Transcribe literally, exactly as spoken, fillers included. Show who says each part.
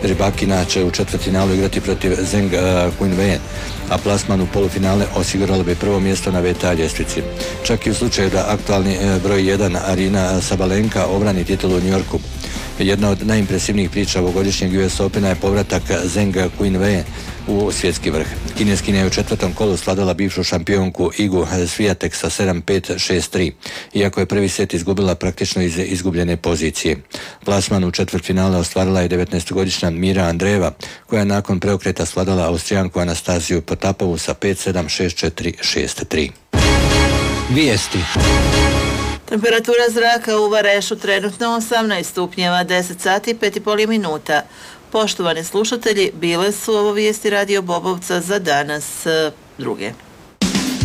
Speaker 1: Rybakina će u četvrtfinalu igrati protiv Zheng Qinwen, a plasman u polufinale osiguralo bi prvo mjesto na V T A ljestvici. Čak i u slučaju da aktualni broj jedan Arina Sabalenka obrani titulu u New Yorku. Jedna od najimpresivnijih priča ovogodišnjeg U S Opena je povratak Zheng Qinwen u svjetski vrh. Kineskinja je u četvrtom kolu svladala bivšu šampionku Igu Swiatek sa sedam pet šest tri, iako je prvi set izgubila praktično iz izgubljene pozicije. Plasman u četvrtfinale ostvarila je devetnaestogodišnja Mira Andreeva, koja je nakon preokreta svladala Austrijanku Anastaziju Potapovu sa pet sedam šest četiri šest tri.
Speaker 2: Vijesti.
Speaker 3: Temperatura zraka u Varešu trenutno osamnaest stupnjeva, deset sati i pet i pol minuta. Poštovani slušatelji, bile su ovo vijesti Radio Bobovca za danas druge.